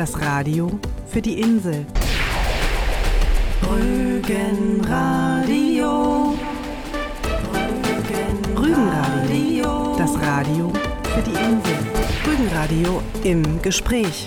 Das Radio für die Insel. Rügenradio. Rügenradio. Das Radio für die Insel. Rügenradio im Gespräch.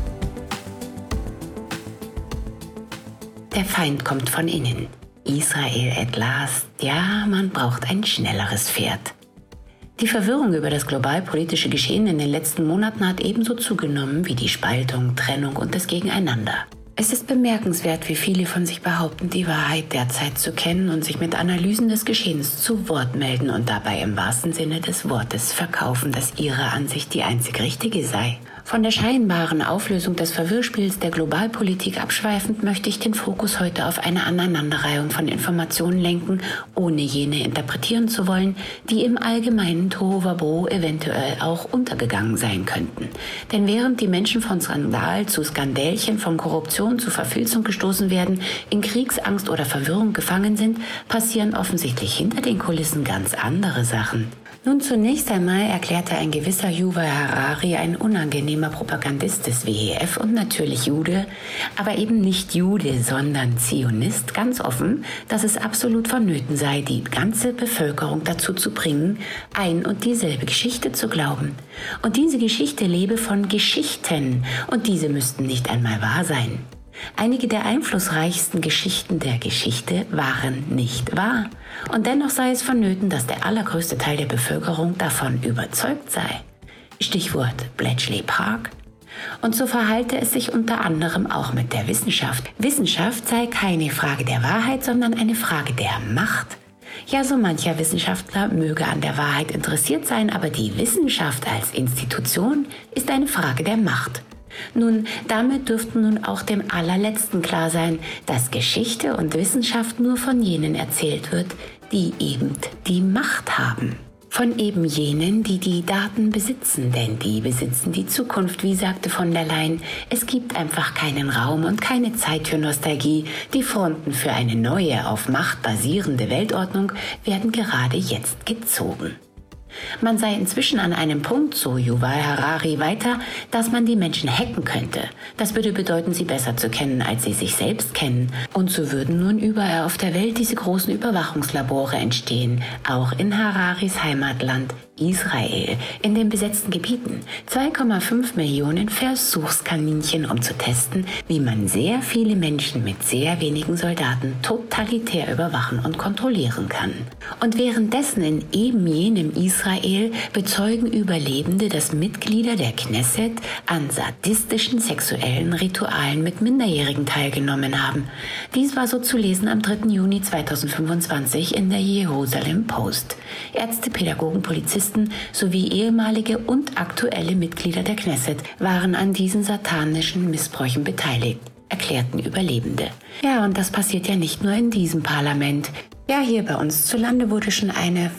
Der Feind kommt von innen. Israel at last. Ja, man braucht ein schnelleres Pferd. Die Verwirrung über das globalpolitische Geschehen in den letzten Monaten hat ebenso zugenommen wie die Spaltung, Trennung und das Gegeneinander. Es ist bemerkenswert, wie viele von sich behaupten, die Wahrheit derzeit zu kennen und sich mit Analysen des Geschehens zu Wort melden und dabei im wahrsten Sinne des Wortes verkaufen, dass ihre Ansicht die einzig richtige sei. Von der scheinbaren Auflösung des Verwirrspiels der Globalpolitik abschweifend möchte ich den Fokus heute auf eine Aneinanderreihung von Informationen lenken, ohne jene interpretieren zu wollen, die im allgemeinen Tohuwabohu eventuell auch untergegangen sein könnten. Denn während die Menschen von Skandal zu Skandälchen, von Korruption zu Verfilzung gestoßen werden, in Kriegsangst oder Verwirrung gefangen sind, passieren offensichtlich hinter den Kulissen ganz andere Sachen. Nun, zunächst einmal erklärte ein gewisser Yuval Harari, ein unangenehmer Propagandist des WEF und natürlich Jude, aber eben nicht Jude, sondern Zionist, ganz offen, dass es absolut vonnöten sei, die ganze Bevölkerung dazu zu bringen, ein und dieselbe Geschichte zu glauben. Und diese Geschichte lebe von Geschichten und diese müssten nicht einmal wahr sein. Einige der einflussreichsten Geschichten der Geschichte waren nicht wahr. Und dennoch sei es vonnöten, dass der allergrößte Teil der Bevölkerung davon überzeugt sei. Stichwort Bletchley Park. Und so verhalte es sich unter anderem auch mit der Wissenschaft. Wissenschaft sei keine Frage der Wahrheit, sondern eine Frage der Macht. Ja, so mancher Wissenschaftler möge an der Wahrheit interessiert sein, aber die Wissenschaft als Institution ist eine Frage der Macht. Nun, damit dürften nun auch dem Allerletzten klar sein, dass Geschichte und Wissenschaft nur von jenen erzählt wird, die eben die Macht haben. Von eben jenen, die die Daten besitzen, denn die besitzen die Zukunft, wie sagte von der Leyen. Es gibt einfach keinen Raum und keine Zeit für Nostalgie. Die Fronten für eine neue, auf Macht basierende Weltordnung werden gerade jetzt gezogen. Man sei inzwischen an einem Punkt, so Yuval Harari weiter, dass man die Menschen hacken könnte. Das würde bedeuten, sie besser zu kennen, als sie sich selbst kennen. Und so würden nun überall auf der Welt diese großen Überwachungslabore entstehen, auch in Hararis Heimatland Israel, in den besetzten Gebieten. 2,5 Millionen Versuchskaninchen, um zu testen, wie man sehr viele Menschen mit sehr wenigen Soldaten totalitär überwachen und kontrollieren kann. Und währenddessen in eben jenem Israel bezeugen Überlebende, dass Mitglieder der Knesset an sadistischen sexuellen Ritualen mit Minderjährigen teilgenommen haben. Dies war so zu lesen am 3. Juni 2025 in der Jerusalem Post. Ärzte, Pädagogen, Polizisten sowie ehemalige und aktuelle Mitglieder der Knesset waren an diesen satanischen Missbräuchen beteiligt, erklärten Überlebende. Ja, und das passiert ja nicht nur in diesem Parlament. Ja, hier bei uns zu Lande wurde schon eine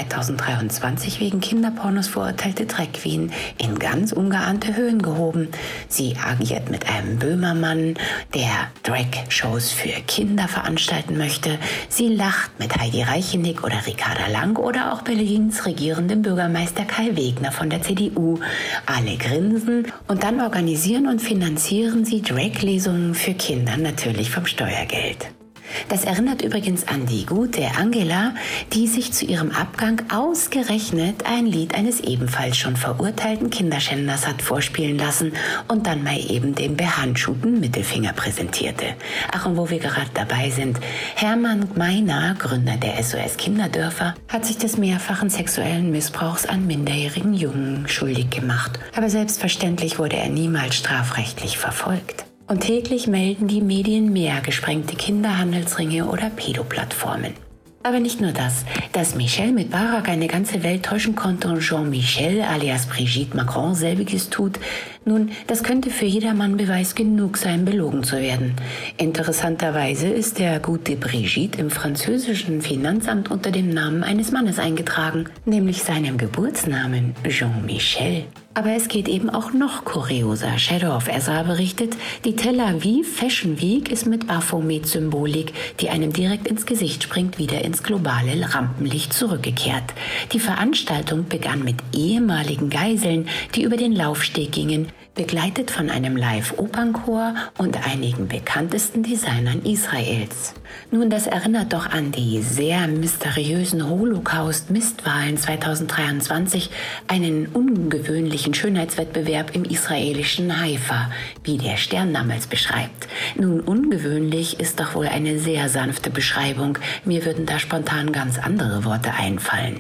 2023 wegen Kinderpornos verurteilte Drag Queen in ganz ungeahnte Höhen gehoben. Sie agiert mit einem Böhmermann, der Drag-Shows für Kinder veranstalten möchte. Sie lacht mit Heidi Reichenick oder Ricarda Lang oder auch Berlins regierendem Bürgermeister Kai Wegner von der CDU. Alle grinsen und dann organisieren und finanzieren sie Drag-Lesungen für Kinder, natürlich vom Steuergeld. Das erinnert übrigens an die gute Angela, die sich zu ihrem Abgang ausgerechnet ein Lied eines ebenfalls schon verurteilten Kinderschänders hat vorspielen lassen und dann mal eben den behandschuhten Mittelfinger präsentierte. Ach, und wo wir gerade dabei sind, Hermann Gmeiner, Gründer der SOS Kinderdörfer, hat sich des mehrfachen sexuellen Missbrauchs an minderjährigen Jungen schuldig gemacht. Aber selbstverständlich wurde er niemals strafrechtlich verfolgt. Und täglich melden die Medien mehr gesprengte Kinderhandelsringe oder Pädoplattformen. Aber nicht nur das. Dass Michel mit Barack eine ganze Welt täuschen konnte und Jean-Michel alias Brigitte Macron selbiges tut, nun, das könnte für jedermann Beweis genug sein, belogen zu werden. Interessanterweise ist der gute Brigitte im französischen Finanzamt unter dem Namen eines Mannes eingetragen, nämlich seinem Geburtsnamen Jean-Michel. Aber es geht eben auch noch kurioser. Shadow of Ezra berichtet, die Tel Aviv Fashion Week ist mit Baphomet-Symbolik, die einem direkt ins Gesicht springt, wieder ins globale Rampenlicht zurückgekehrt. Die Veranstaltung begann mit ehemaligen Geiseln, die über den Laufsteg gingen, begleitet von einem Live-Opernchor und einigen bekanntesten Designern Israels. Nun, das erinnert doch an die sehr mysteriösen Holocaust-Mistwahlen 2023, einen ungewöhnlichen Schönheitswettbewerb im israelischen Haifa, wie der Stern damals beschreibt. Nun, ungewöhnlich ist doch wohl eine sehr sanfte Beschreibung. Mir würden da spontan ganz andere Worte einfallen.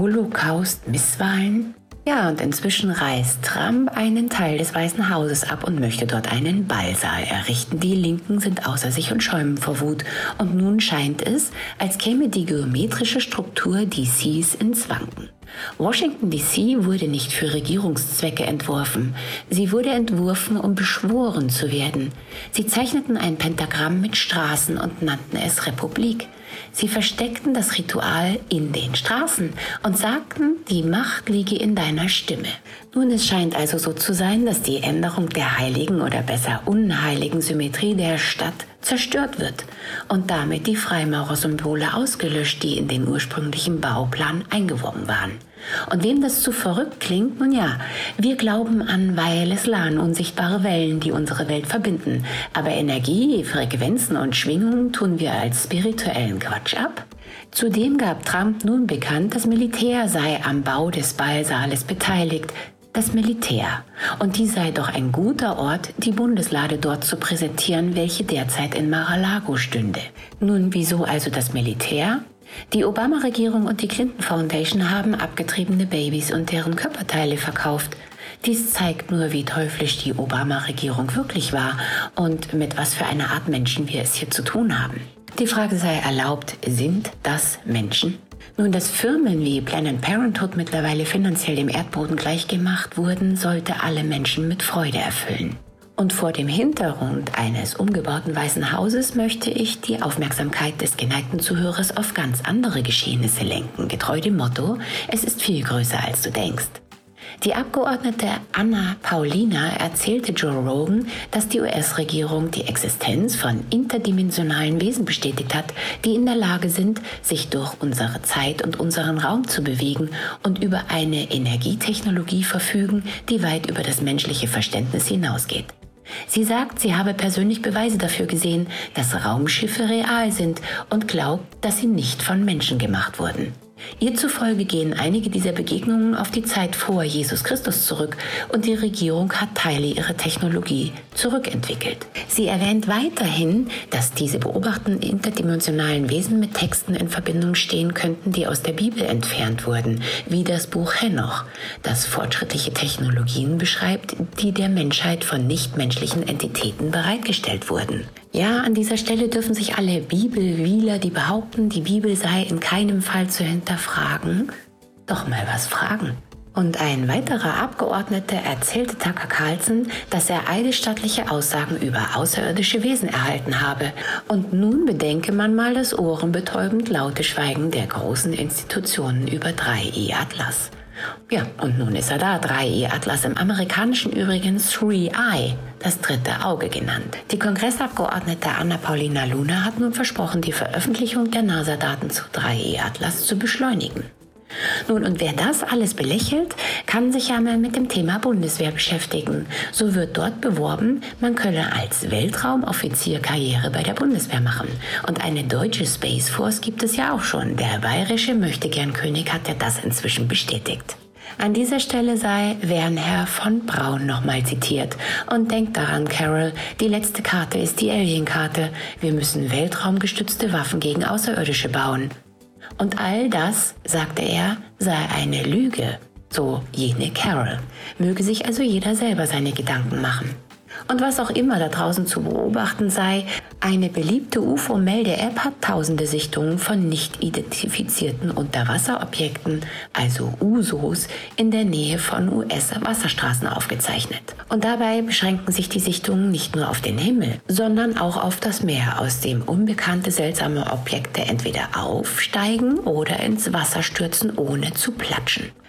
Holocaust-Mistwahlen? Ja, und inzwischen reißt Trump einen Teil des Weißen Hauses ab und möchte dort einen Ballsaal errichten. Die Linken sind außer sich und schäumen vor Wut. Und nun scheint es, als käme die geometrische Struktur DCs ins Wanken. Washington DC wurde nicht für Regierungszwecke entworfen. Sie wurde entworfen, um beschworen zu werden. Sie zeichneten ein Pentagramm mit Straßen und nannten es Republik. Sie versteckten das Ritual in den Straßen und sagten, die Macht liege in deiner Stimme. Nun, es scheint also so zu sein, dass die Änderung der heiligen oder besser unheiligen Symmetrie der Stadt zerstört wird und damit die Freimaurersymbole ausgelöscht, die in den ursprünglichen Bauplan eingewoben waren. Und wem das zu verrückt klingt, nun ja, wir glauben an Wireless LAN, unsichtbare Wellen, die unsere Welt verbinden. Aber Energie, Frequenzen und Schwingungen tun wir als spirituellen Quatsch ab. Zudem gab Trump nun bekannt, das Militär sei am Bau des Ballsaales beteiligt. Das Militär. Und dies sei doch ein guter Ort, die Bundeslade dort zu präsentieren, welche derzeit in Mar-a-Lago stünde. Nun, wieso also das Militär? Die Obama-Regierung und die Clinton Foundation haben abgetriebene Babys und deren Körperteile verkauft. Dies zeigt nur, wie teuflisch die Obama-Regierung wirklich war und mit was für einer Art Menschen wir es hier zu tun haben. Die Frage sei erlaubt, sind das Menschen? Nun, dass Firmen wie Planned Parenthood mittlerweile finanziell dem Erdboden gleichgemacht wurden, sollte alle Menschen mit Freude erfüllen. Und vor dem Hintergrund eines umgebauten Weißen Hauses möchte ich die Aufmerksamkeit des geneigten Zuhörers auf ganz andere Geschehnisse lenken, getreu dem Motto, es ist viel größer als du denkst. Die Abgeordnete Anna Paulina erzählte Joe Rogan, dass die US-Regierung die Existenz von interdimensionalen Wesen bestätigt hat, die in der Lage sind, sich durch unsere Zeit und unseren Raum zu bewegen und über eine Energietechnologie verfügen, die weit über das menschliche Verständnis hinausgeht. Sie sagt, sie habe persönlich Beweise dafür gesehen, dass Raumschiffe real sind und glaubt, dass sie nicht von Menschen gemacht wurden. Ihr zufolge gehen einige dieser Begegnungen auf die Zeit vor Jesus Christus zurück und die Regierung hat Teile ihrer Technologie zurückentwickelt. Sie erwähnt weiterhin, dass diese beobachteten interdimensionalen Wesen mit Texten in Verbindung stehen könnten, die aus der Bibel entfernt wurden, wie das Buch Henoch, das fortschrittliche Technologien beschreibt, die der Menschheit von nichtmenschlichen Entitäten bereitgestellt wurden. Ja, an dieser Stelle dürfen sich alle Bibelwieler, die behaupten, die Bibel sei in keinem Fall zu hinterfragen, doch mal was fragen. Und ein weiterer Abgeordneter erzählte Tucker Carlson, dass er eidesstattliche Aussagen über außerirdische Wesen erhalten habe. Und nun bedenke man mal das ohrenbetäubend laute Schweigen der großen Institutionen über 3E Atlas. Ja, und nun ist er da, 3E Atlas, im Amerikanischen übrigens 3i, das dritte Auge genannt. Die Kongressabgeordnete Anna Paulina Luna hat nun versprochen, die Veröffentlichung der NASA-Daten zu 3E Atlas zu beschleunigen. Nun, und wer das alles belächelt, kann sich ja mal mit dem Thema Bundeswehr beschäftigen. So wird dort beworben, man könne als Weltraumoffizier Karriere bei der Bundeswehr machen. Und eine deutsche Space Force gibt es ja auch schon. Der bayerische Möchtegern-König hat ja das inzwischen bestätigt. An dieser Stelle sei Wernher von Braun nochmal zitiert. Und denkt daran, Carol, die letzte Karte ist die Alien-Karte. Wir müssen weltraumgestützte Waffen gegen Außerirdische bauen. Und all das, sagte er, sei eine Lüge, so jene Carol. Möge sich also jeder selber seine Gedanken machen. Und was auch immer da draußen zu beobachten sei, eine beliebte UFO-Melde-App hat tausende Sichtungen von nicht identifizierten Unterwasserobjekten, also USOs, in der Nähe von US-Wasserstraßen aufgezeichnet. Und dabei beschränken sich die Sichtungen nicht nur auf den Himmel, sondern auch auf das Meer, aus dem unbekannte seltsame Objekte entweder aufsteigen oder ins Wasser stürzen, ohne zu platschen.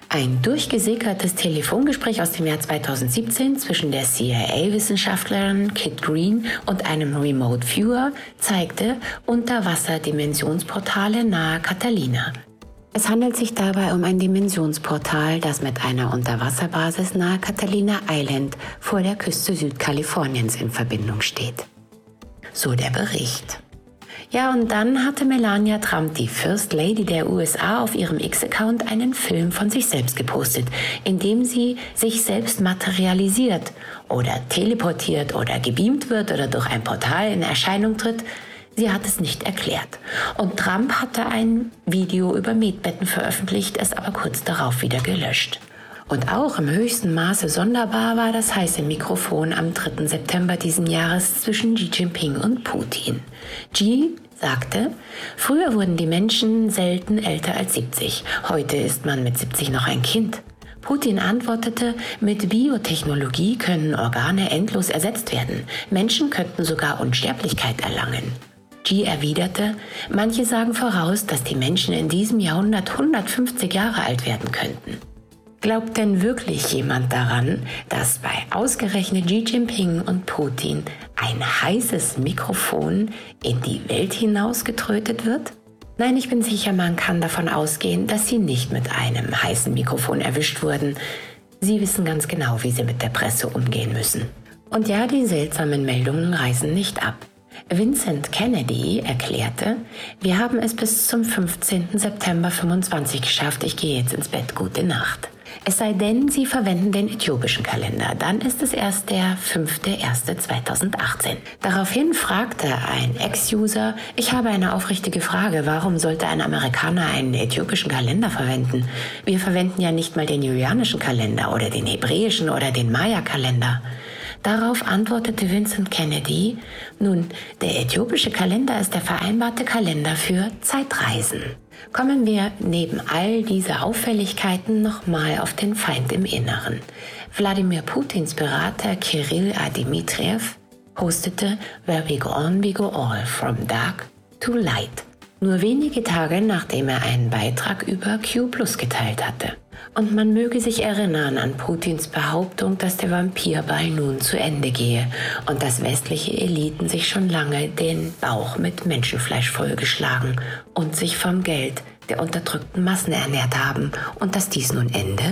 Ein durchgesickertes Telefongespräch aus dem Jahr 2017 zwischen der CIA-Wissenschaftlerin Kit Green und einem Remote Viewer zeigte Unterwasserdimensionsportale nahe Catalina. Es handelt sich dabei um ein Dimensionsportal, das mit einer Unterwasserbasis nahe Catalina Island vor der Küste Südkaliforniens in Verbindung steht. So der Bericht. Ja, und dann hatte Melania Trump, die First Lady der USA, auf ihrem X-Account einen Film von sich selbst gepostet, in dem sie sich selbst materialisiert oder teleportiert oder gebeamt wird oder durch ein Portal in Erscheinung tritt. Sie hat es nicht erklärt. Und Trump hatte ein Video über Metbetten veröffentlicht, es aber kurz darauf wieder gelöscht. Und auch im höchsten Maße sonderbar war das heiße Mikrofon am 3. September diesen Jahres zwischen Xi Jinping und Putin. Xi sagte, früher wurden die Menschen selten älter als 70. Heute ist man mit 70 noch ein Kind. Putin antwortete, mit Biotechnologie können Organe endlos ersetzt werden. Menschen könnten sogar Unsterblichkeit erlangen. Xi erwiderte, manche sagen voraus, dass die Menschen in diesem Jahrhundert 150 Jahre alt werden könnten. Glaubt denn wirklich jemand daran, dass bei ausgerechnet Xi Jinping und Putin ein heißes Mikrofon in die Welt hinausgetrötet wird? Nein, ich bin sicher, man kann davon ausgehen, dass sie nicht mit einem heißen Mikrofon erwischt wurden. Sie wissen ganz genau, wie sie mit der Presse umgehen müssen. Und ja, die seltsamen Meldungen reißen nicht ab. Vincent Kennedy erklärte, wir haben es bis zum 15. September 25 geschafft, ich gehe jetzt ins Bett, gute Nacht. Es sei denn, Sie verwenden den äthiopischen Kalender, dann ist es erst der 5.1.2018. Daraufhin fragte ein Ex-User, ich habe eine aufrichtige Frage, warum sollte ein Amerikaner einen äthiopischen Kalender verwenden? Wir verwenden ja nicht mal den julianischen Kalender oder den hebräischen oder den Maya-Kalender. Darauf antwortete Vincent Kennedy, nun, der äthiopische Kalender ist der vereinbarte Kalender für Zeitreisen. Kommen wir neben all dieser Auffälligkeiten nochmal auf den Feind im Inneren. Wladimir Putins Berater Kirill Dmitriev postete Where we go on, we go all, from dark to light. Nur wenige Tage nachdem er einen Beitrag über Q+ geteilt hatte. Und man möge sich erinnern an Putins Behauptung, dass der Vampirball nun zu Ende gehe und dass westliche Eliten sich schon lange den Bauch mit Menschenfleisch vollgeschlagen und sich vom Geld der unterdrückten Massen ernährt haben und dass dies nun ende?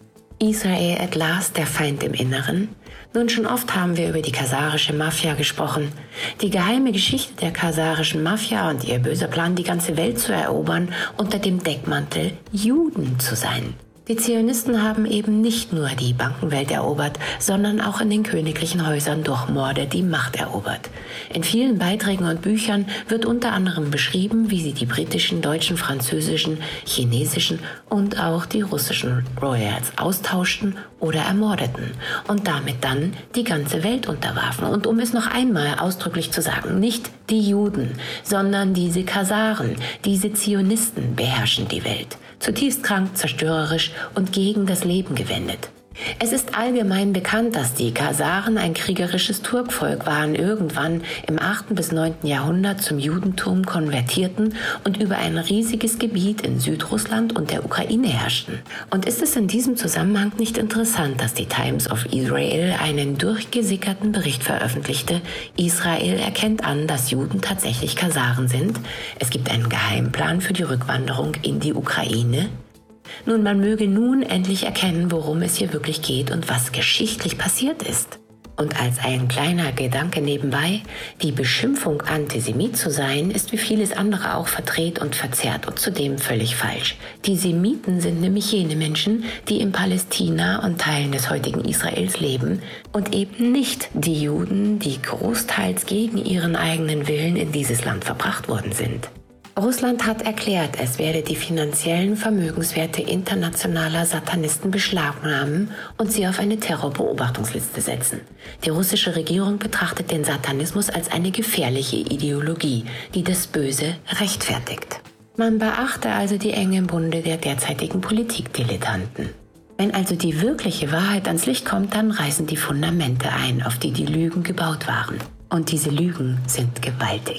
Israel at last, der Feind im Inneren? Nun, schon oft haben wir über die kasarische Mafia gesprochen. Die geheime Geschichte der kasarischen Mafia und ihr böser Plan, die ganze Welt zu erobern, unter dem Deckmantel Juden zu sein. Die Zionisten haben eben nicht nur die Bankenwelt erobert, sondern auch in den königlichen Häusern durch Morde die Macht erobert. In vielen Beiträgen und Büchern wird unter anderem beschrieben, wie sie die britischen, deutschen, französischen, chinesischen und auch die russischen Royals austauschten oder ermordeten und damit dann die ganze Welt unterwarfen. Und um es noch einmal ausdrücklich zu sagen, nicht die Juden, sondern diese Kasaren, diese Zionisten beherrschen die Welt. Zutiefst krank, zerstörerisch und gegen das Leben gewendet. Es ist allgemein bekannt, dass die Kasaren ein kriegerisches Turkvolk waren, irgendwann im 8. bis 9. Jahrhundert zum Judentum konvertierten und über ein riesiges Gebiet in Südrussland und der Ukraine herrschten. Und ist es in diesem Zusammenhang nicht interessant, dass die Times of Israel einen durchgesickerten Bericht veröffentlichte, Israel erkennt an, dass Juden tatsächlich Kasaren sind, es gibt einen Geheimplan für die Rückwanderung in die Ukraine. Nun, man möge nun endlich erkennen, worum es hier wirklich geht und was geschichtlich passiert ist. Und als ein kleiner Gedanke nebenbei, die Beschimpfung, Antisemit zu sein, ist wie vieles andere auch verdreht und verzerrt und zudem völlig falsch. Die Semiten sind nämlich jene Menschen, die in Palästina und Teilen des heutigen Israels leben und eben nicht die Juden, die großteils gegen ihren eigenen Willen in dieses Land verbracht worden sind. Russland hat erklärt, es werde die finanziellen Vermögenswerte internationaler Satanisten beschlagnahmen und sie auf eine Terrorbeobachtungsliste setzen. Die russische Regierung betrachtet den Satanismus als eine gefährliche Ideologie, die das Böse rechtfertigt. Man beachte also die engen Bunde der derzeitigen Politikdilettanten. Wenn also die wirkliche Wahrheit ans Licht kommt, dann reißen die Fundamente ein, auf die die Lügen gebaut waren. Und diese Lügen sind gewaltig.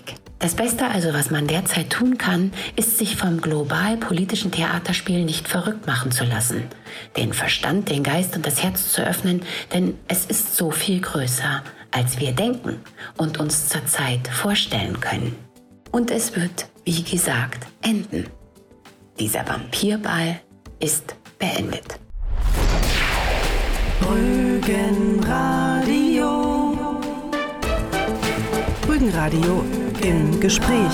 Das Beste also, was man derzeit tun kann, ist, sich vom global-politischen Theaterspiel nicht verrückt machen zu lassen. Den Verstand, den Geist und das Herz zu öffnen, denn es ist so viel größer, als wir denken und uns zurzeit vorstellen können. Und es wird, wie gesagt, enden. Dieser Vampirball ist beendet. Rügenradio. Rügenradio im Gespräch.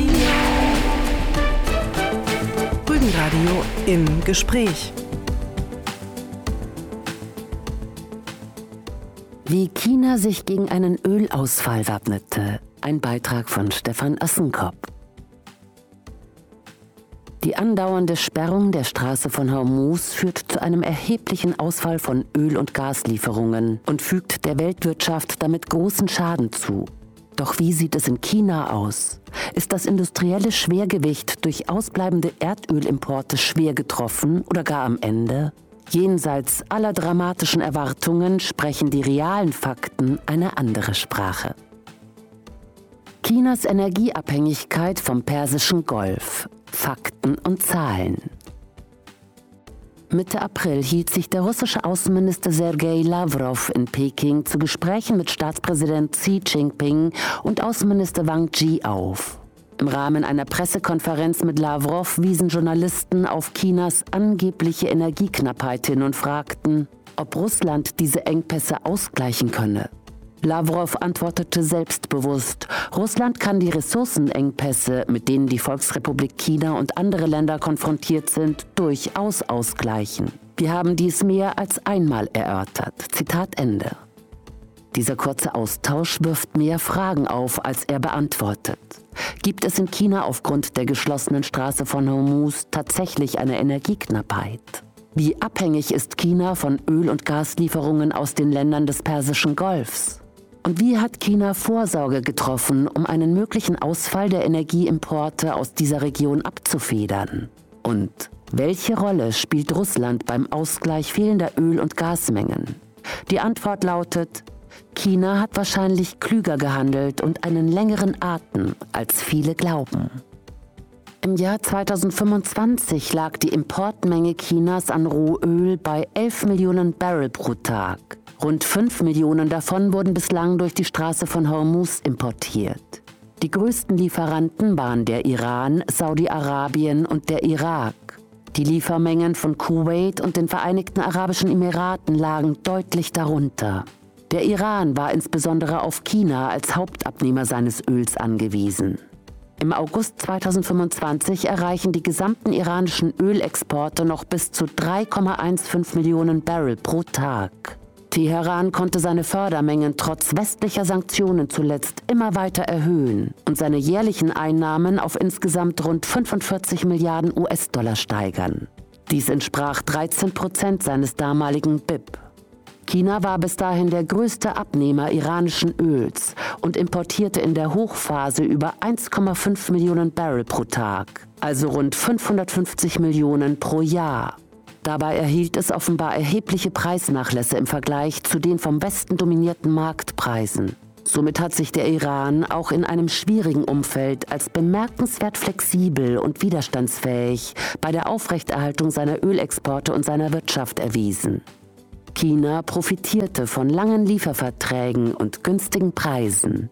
Rügenradio im Gespräch. Wie China sich gegen einen Ölausfall wappnete. Ein Beitrag von Stefan Assenkopf. Die andauernde Sperrung der Straße von Hormuz führt zu einem erheblichen Ausfall von Öl- und Gaslieferungen und fügt der Weltwirtschaft damit großen Schaden zu. Doch wie sieht es in China aus? Ist das industrielle Schwergewicht durch ausbleibende Erdölimporte schwer getroffen oder gar am Ende? Jenseits aller dramatischen Erwartungen sprechen die realen Fakten eine andere Sprache. Chinas Energieabhängigkeit vom Persischen Golf. Fakten und Zahlen. Mitte April hielt sich der russische Außenminister Sergei Lavrov in Peking zu Gesprächen mit Staatspräsident Xi Jinping und Außenminister Wang Yi auf. Im Rahmen einer Pressekonferenz mit Lavrov wiesen Journalisten auf Chinas angebliche Energieknappheit hin und fragten, ob Russland diese Engpässe ausgleichen könne. Lavrov antwortete selbstbewusst, Russland kann die Ressourcenengpässe, mit denen die Volksrepublik China und andere Länder konfrontiert sind, durchaus ausgleichen. Wir haben dies mehr als einmal erörtert. Zitat Ende. Dieser kurze Austausch wirft mehr Fragen auf, als er beantwortet. Gibt es in China aufgrund der geschlossenen Straße von Hormuz tatsächlich eine Energieknappheit? Wie abhängig ist China von Öl- und Gaslieferungen aus den Ländern des Persischen Golfs? Und wie hat China Vorsorge getroffen, um einen möglichen Ausfall der Energieimporte aus dieser Region abzufedern? Und welche Rolle spielt Russland beim Ausgleich fehlender Öl- und Gasmengen? Die Antwort lautet, China hat wahrscheinlich klüger gehandelt und einen längeren Atem, als viele glauben. Im Jahr 2025 lag die Importmenge Chinas an Rohöl bei 11 Millionen Barrel pro Tag. Rund 5 Millionen davon wurden bislang durch die Straße von Hormuz importiert. Die größten Lieferanten waren der Iran, Saudi-Arabien und der Irak. Die Liefermengen von Kuwait und den Vereinigten Arabischen Emiraten lagen deutlich darunter. Der Iran war insbesondere auf China als Hauptabnehmer seines Öls angewiesen. Im August 2025 erreichen die gesamten iranischen Ölexporte noch bis zu 3,15 Millionen Barrel pro Tag. Teheran konnte seine Fördermengen trotz westlicher Sanktionen zuletzt immer weiter erhöhen und seine jährlichen Einnahmen auf insgesamt rund 45 Milliarden US-Dollar steigern. Dies entsprach 13% seines damaligen BIP. China war bis dahin der größte Abnehmer iranischen Öls und importierte in der Hochphase über 1,5 Millionen Barrel pro Tag, also rund 550 Millionen pro Jahr. Dabei erhielt es offenbar erhebliche Preisnachlässe im Vergleich zu den vom Westen dominierten Marktpreisen. Somit hat sich der Iran auch in einem schwierigen Umfeld als bemerkenswert flexibel und widerstandsfähig bei der Aufrechterhaltung seiner Ölexporte und seiner Wirtschaft erwiesen. China profitierte von langen Lieferverträgen und günstigen Preisen.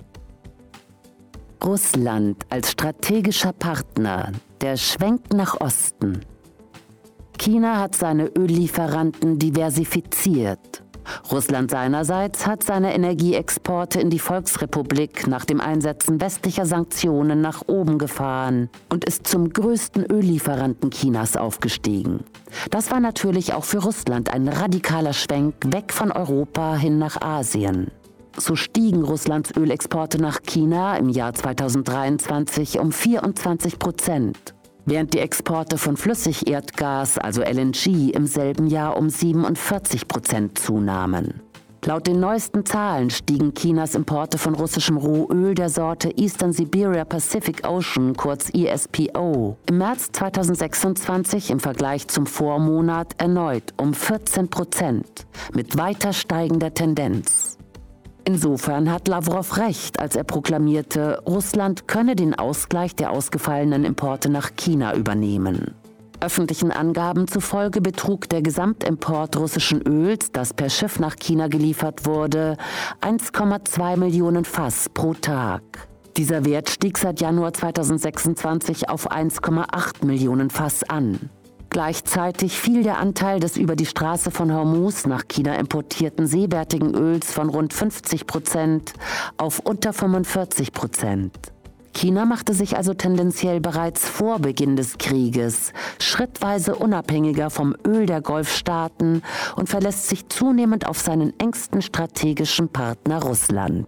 Russland als strategischer Partner, der Schwenk nach Osten. China hat seine Öllieferanten diversifiziert. Russland seinerseits hat seine Energieexporte in die Volksrepublik nach dem Einsetzen westlicher Sanktionen nach oben gefahren und ist zum größten Öllieferanten Chinas aufgestiegen. Das war natürlich auch für Russland ein radikaler Schwenk weg von Europa hin nach Asien. So stiegen Russlands Ölexporte nach China im Jahr 2023 um 24%. Während die Exporte von Flüssigerdgas, also LNG, im selben Jahr um 47% zunahmen. Laut den neuesten Zahlen stiegen Chinas Importe von russischem Rohöl der Sorte Eastern Siberia Pacific Ocean, kurz ESPO, im März 2026 im Vergleich zum Vormonat erneut um 14%, mit weiter steigender Tendenz. Insofern hat Lavrov recht, als er proklamierte, Russland könne den Ausgleich der ausgefallenen Importe nach China übernehmen. Öffentlichen Angaben zufolge betrug der Gesamtimport russischen Öls, das per Schiff nach China geliefert wurde, 1,2 Millionen Fass pro Tag. Dieser Wert stieg seit Januar 2026 auf 1,8 Millionen Fass an. Gleichzeitig fiel der Anteil des über die Straße von Hormuz nach China importierten seewertigen Öls von rund 50% auf unter 45%. China machte sich also tendenziell bereits vor Beginn des Krieges schrittweise unabhängiger vom Öl der Golfstaaten und verlässt sich zunehmend auf seinen engsten strategischen Partner Russland.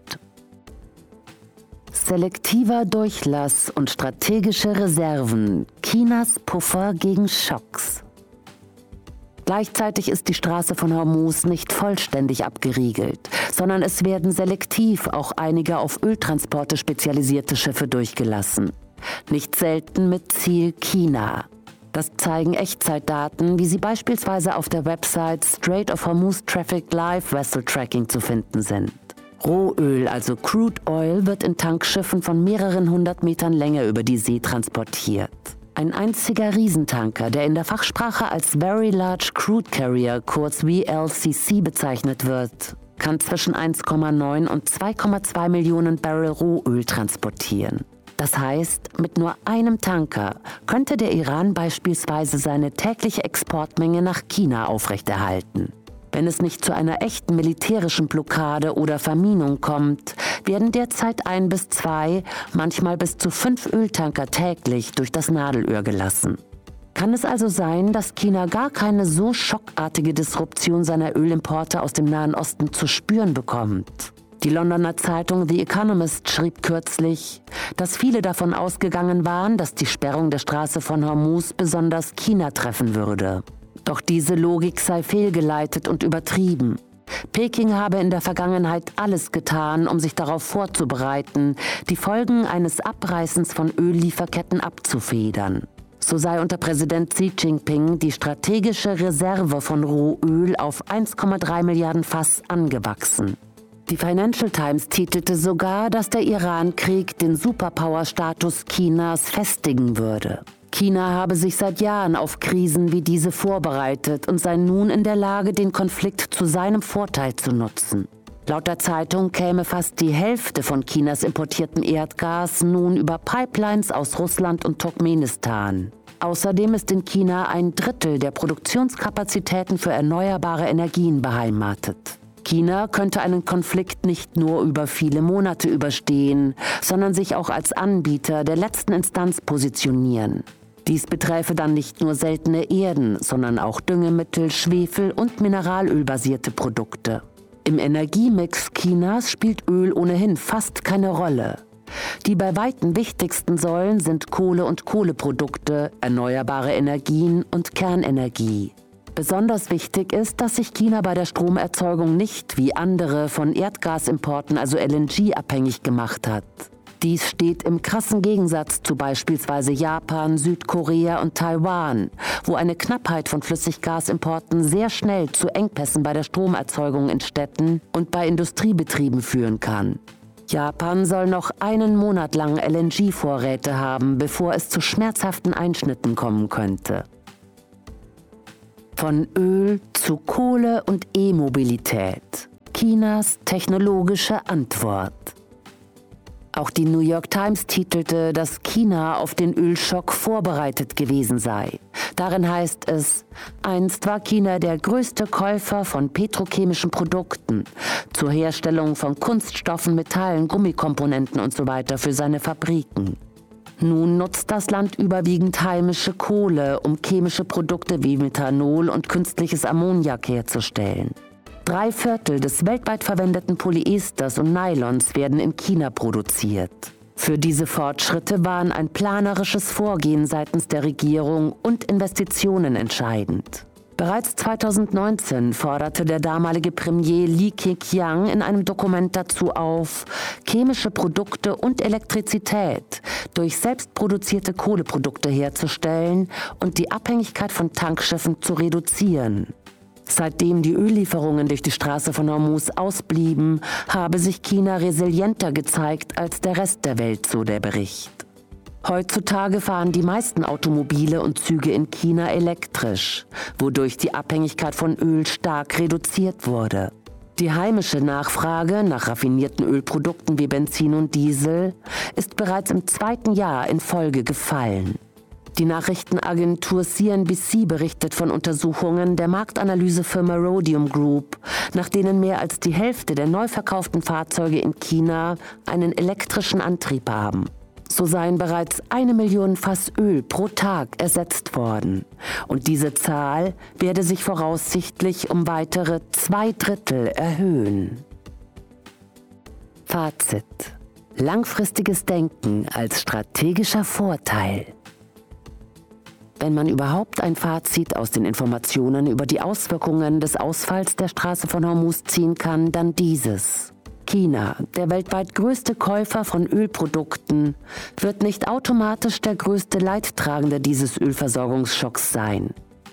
Selektiver Durchlass und strategische Reserven, Chinas Puffer gegen Schocks. Gleichzeitig ist die Straße von Hormuz nicht vollständig abgeriegelt, sondern es werden selektiv auch einige auf Öltransporte spezialisierte Schiffe durchgelassen. Nicht selten mit Ziel China. Das zeigen Echtzeitdaten, wie sie beispielsweise auf der Website Strait of Hormuz Traffic Live Vessel Tracking zu finden sind. Rohöl, also Crude Oil, wird in Tankschiffen von mehreren 100 Metern Länge über die See transportiert. Ein einziger Riesentanker, der in der Fachsprache als Very Large Crude Carrier, kurz VLCC bezeichnet wird, kann zwischen 1,9 und 2,2 Millionen Barrel Rohöl transportieren. Das heißt, mit nur einem Tanker könnte der Iran beispielsweise seine tägliche Exportmenge nach China aufrechterhalten. Wenn es nicht zu einer echten militärischen Blockade oder Verminung kommt, werden derzeit 1 bis 2, manchmal bis zu 5 Öltanker täglich durch das Nadelöhr gelassen. Kann es also sein, dass China gar keine so schockartige Disruption seiner Ölimporte aus dem Nahen Osten zu spüren bekommt? Die Londoner Zeitung The Economist schrieb kürzlich, dass viele davon ausgegangen waren, dass die Sperrung der Straße von Hormuz besonders China treffen würde. Doch diese Logik sei fehlgeleitet und übertrieben. Peking habe in der Vergangenheit alles getan, um sich darauf vorzubereiten, die Folgen eines Abreißens von Öllieferketten abzufedern. So sei unter Präsident Xi Jinping die strategische Reserve von Rohöl auf 1,3 Milliarden Fass angewachsen. Die Financial Times titelte sogar, dass der Iran-Krieg den Superpower-Status Chinas festigen würde. China habe sich seit Jahren auf Krisen wie diese vorbereitet und sei nun in der Lage, den Konflikt zu seinem Vorteil zu nutzen. Laut der Zeitung käme fast die Hälfte von Chinas importiertem Erdgas nun über Pipelines aus Russland und Turkmenistan. Außerdem ist in China 1/3 der Produktionskapazitäten für erneuerbare Energien beheimatet. China könnte einen Konflikt nicht nur über viele Monate überstehen, sondern sich auch als Anbieter der letzten Instanz positionieren. Dies beträfe dann nicht nur seltene Erden, sondern auch Düngemittel, Schwefel- und mineralölbasierte Produkte. Im Energiemix Chinas spielt Öl ohnehin fast keine Rolle. Die bei weitem wichtigsten Säulen sind Kohle und Kohleprodukte, erneuerbare Energien und Kernenergie. Besonders wichtig ist, dass sich China bei der Stromerzeugung nicht wie andere von Erdgasimporten, also LNG, abhängig gemacht hat. Dies steht im krassen Gegensatz zu beispielsweise Japan, Südkorea und Taiwan, wo eine Knappheit von Flüssiggasimporten sehr schnell zu Engpässen bei der Stromerzeugung in Städten und bei Industriebetrieben führen kann. Japan soll noch einen Monat lang LNG-Vorräte haben, bevor es zu schmerzhaften Einschnitten kommen könnte. Von Öl zu Kohle und E-Mobilität. Chinas technologische Antwort. Auch die New York Times titelte, dass China auf den Ölschock vorbereitet gewesen sei. Darin heißt es, einst war China der größte Käufer von petrochemischen Produkten zur Herstellung von Kunststoffen, Metallen, Gummikomponenten usw. für seine Fabriken. Nun nutzt das Land überwiegend heimische Kohle, um chemische Produkte wie Methanol und künstliches Ammoniak herzustellen. 3/4 des weltweit verwendeten Polyesters und Nylons werden in China produziert. Für diese Fortschritte waren ein planerisches Vorgehen seitens der Regierung und Investitionen entscheidend. Bereits 2019 forderte der damalige Premier Li Keqiang in einem Dokument dazu auf, chemische Produkte und Elektrizität durch selbstproduzierte Kohleprodukte herzustellen und die Abhängigkeit von Tankschiffen zu reduzieren. Seitdem die Öllieferungen durch die Straße von Hormuz ausblieben, habe sich China resilienter gezeigt als der Rest der Welt, so der Bericht. Heutzutage fahren die meisten Automobile und Züge in China elektrisch, wodurch die Abhängigkeit von Öl stark reduziert wurde. Die heimische Nachfrage nach raffinierten Ölprodukten wie Benzin und Diesel ist bereits im 2. Jahr in Folge gefallen. Die Nachrichtenagentur CNBC berichtet von Untersuchungen der Marktanalysefirma Rhodium Group, nach denen mehr als die Hälfte der neu verkauften Fahrzeuge in China einen elektrischen Antrieb haben. So seien bereits 1 Million Fass Öl pro Tag ersetzt worden. Und diese Zahl werde sich voraussichtlich um weitere 2/3 erhöhen. Fazit: Langfristiges Denken als strategischer Vorteil. Wenn man überhaupt ein Fazit aus den Informationen über die Auswirkungen des Ausfalls der Straße von Hormuz ziehen kann, dann dieses: China, der weltweit größte Käufer von Ölprodukten, wird nicht automatisch der größte Leidtragende dieses Ölversorgungsschocks sein.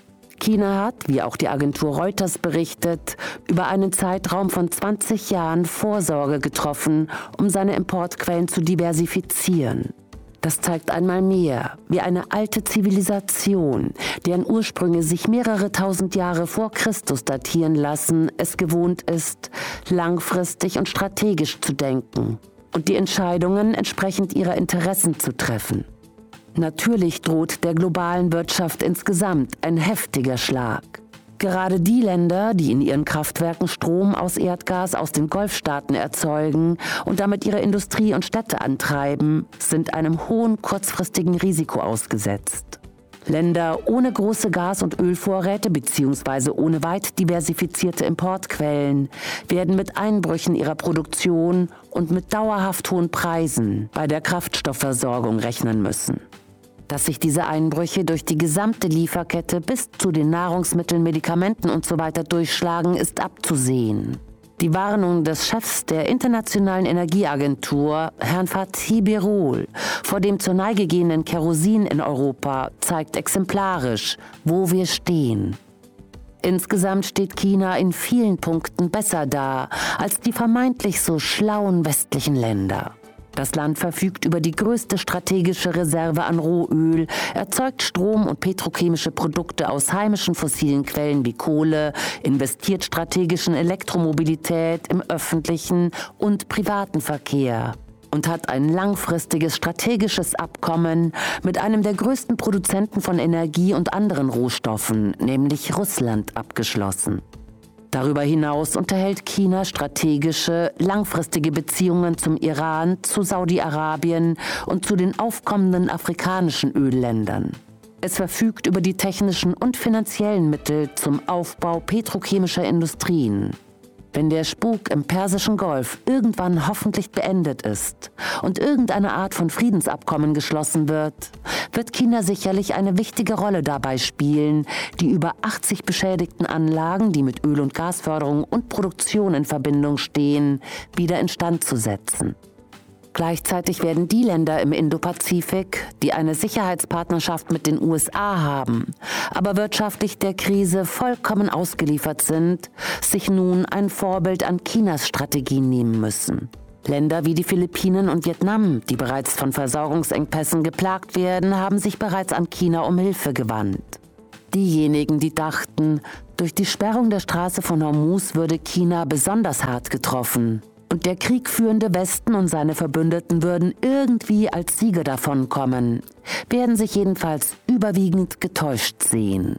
China hat, wie auch die Agentur Reuters berichtet, über einen Zeitraum von 20 Jahren Vorsorge getroffen, um seine Importquellen zu diversifizieren. Das zeigt einmal mehr, wie eine alte Zivilisation, deren Ursprünge sich mehrere tausend Jahre vor Christus datieren lassen, es gewohnt ist, langfristig und strategisch zu denken und die Entscheidungen entsprechend ihrer Interessen zu treffen. Natürlich droht der globalen Wirtschaft insgesamt ein heftiger Schlag. Gerade die Länder, die in ihren Kraftwerken Strom aus Erdgas aus den Golfstaaten erzeugen und damit ihre Industrie und Städte antreiben, sind einem hohen kurzfristigen Risiko ausgesetzt. Länder ohne große Gas- und Ölvorräte bzw. ohne weit diversifizierte Importquellen werden mit Einbrüchen ihrer Produktion und mit dauerhaft hohen Preisen bei der Kraftstoffversorgung rechnen müssen. Dass sich diese Einbrüche durch die gesamte Lieferkette bis zu den Nahrungsmitteln, Medikamenten usw. durchschlagen, ist abzusehen. Die Warnung des Chefs der Internationalen Energieagentur, Herrn Fatih Birol, vor dem zur Neige gehenden Kerosin in Europa zeigt exemplarisch, wo wir stehen. Insgesamt steht China in vielen Punkten besser da als die vermeintlich so schlauen westlichen Länder. Das Land verfügt über die größte strategische Reserve an Rohöl, erzeugt Strom und petrochemische Produkte aus heimischen fossilen Quellen wie Kohle, investiert strategisch in Elektromobilität im öffentlichen und privaten Verkehr und hat ein langfristiges strategisches Abkommen mit einem der größten Produzenten von Energie und anderen Rohstoffen, nämlich Russland, abgeschlossen. Darüber hinaus unterhält China strategische, langfristige Beziehungen zum Iran, zu Saudi-Arabien und zu den aufkommenden afrikanischen Ölländern. Es verfügt über die technischen und finanziellen Mittel zum Aufbau petrochemischer Industrien. Wenn der Spuk im Persischen Golf irgendwann hoffentlich beendet ist und irgendeine Art von Friedensabkommen geschlossen wird, wird China sicherlich eine wichtige Rolle dabei spielen, die über 80 beschädigten Anlagen, die mit Öl- und Gasförderung und Produktion in Verbindung stehen, wieder instand zu setzen. Gleichzeitig werden die Länder im Indopazifik, die eine Sicherheitspartnerschaft mit den USA haben, aber wirtschaftlich der Krise vollkommen ausgeliefert sind, sich nun ein Vorbild an Chinas Strategie nehmen müssen. Länder wie die Philippinen und Vietnam, die bereits von Versorgungsengpässen geplagt werden, haben sich bereits an China um Hilfe gewandt. Diejenigen, die dachten, durch die Sperrung der Straße von Hormuz würde China besonders hart getroffen und der kriegführende Westen und seine Verbündeten würden irgendwie als Sieger davonkommen, werden sich jedenfalls überwiegend getäuscht sehen.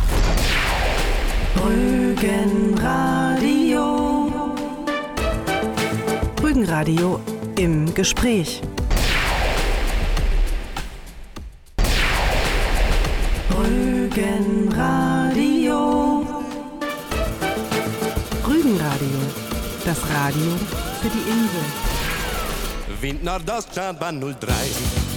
Rügenradio. Rügenradio im Gespräch. Rügenradio. Rügenradio. Das Radio für die Insel. Wind Nordoststadtbahn 03.